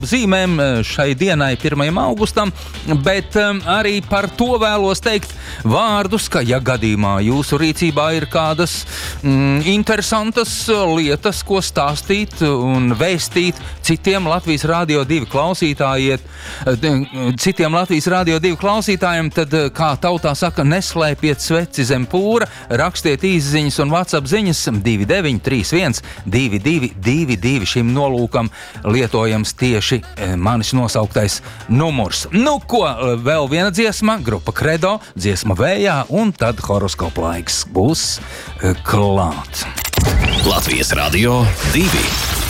zīmēm šai dienai 1. augustam, bet arī par to vēlos teikt vārdus, ka ja gadījumā jūsu rīcībā ir kādas interesantas lietas, ko stāstīt un vēstīt citiem Latvijas Radio 2 klausītājiem, tad, kā tautā saka, neslēpiet sveci zem pūra, rakstiet īsziņas un WhatsApp ziņas 2931 2222. Šim nolūkam lietojams tieši manis nosauktais numurs. Nu ko, vēl viena dziesma, grupa Credo, dziesma Vējā, un tad horoskopu laiks būs klāt. Latvijas Radio 2.